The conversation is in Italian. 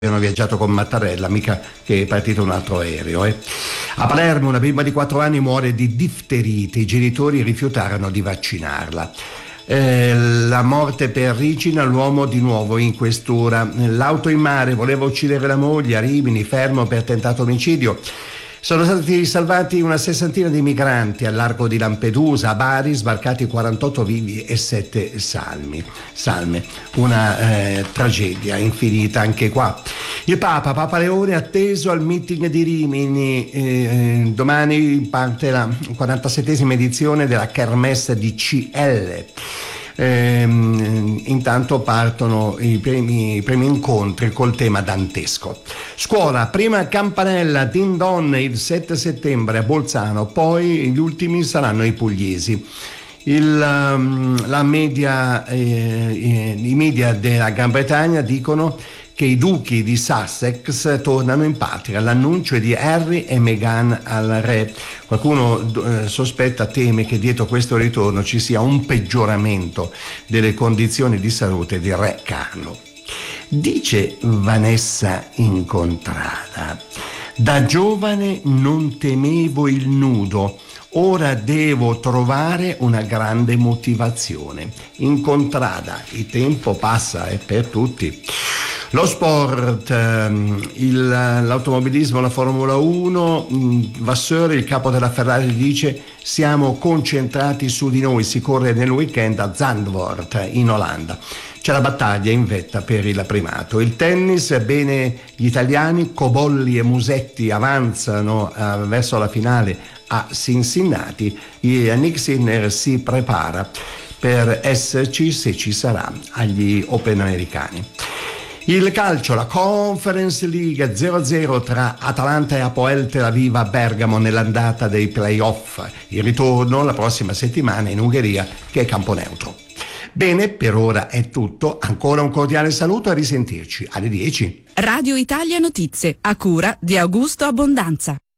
abbiano viaggiato con Mattarella, mica che è partito un altro aereo. A Palermo una bimba di 4 anni muore di difterite, i genitori rifiutarono di vaccinarla. La morte per Ricina, l'uomo di nuovo in questura. L'auto in mare, voleva uccidere la moglie, a Rimini, fermo per tentato omicidio. Sono stati salvati una 60ina di migranti al largo di Lampedusa, a Bari sbarcati 48 vivi e 7 salme. Una tragedia infinita anche qua. Il Papa Leone atteso al meeting di Rimini, domani parte la 47esima edizione della Kermesse di CL. Intanto partono i primi incontri col tema dantesco. Scuola, prima campanella din don il 7 settembre a Bolzano, poi gli ultimi saranno i pugliesi. I media della Gran Bretagna dicono che i duchi di Sussex tornano in patria. L'annuncio è di Harry e Meghan al re. Qualcuno teme che dietro questo ritorno ci sia un peggioramento delle condizioni di salute di re Carlo. Dice Vanessa Incontrada: da giovane non temevo il nudo, ora devo trovare una grande motivazione. Incontrada, il tempo passa per tutti. Lo sport, l'automobilismo, la Formula 1, Vasseur, il capo della Ferrari, dice: siamo concentrati su di noi, si corre nel weekend a Zandvoort in Olanda. C'è la battaglia in vetta per il primato. Il tennis, bene gli italiani, Cobolli e Musetti avanzano verso la finale a Cincinnati. Yannick Sinner si prepara per esserci, se ci sarà, agli Open americani. Il calcio, la Conference League 0-0 tra Atalanta e Apoel Tel Aviv a Bergamo nell'andata dei playoff. Il ritorno la prossima settimana in Ungheria, che è campo neutro. Bene, per ora è tutto. Ancora un cordiale saluto e a risentirci alle 10. Radio Italia Notizie, a cura di Augusto Abbondanza.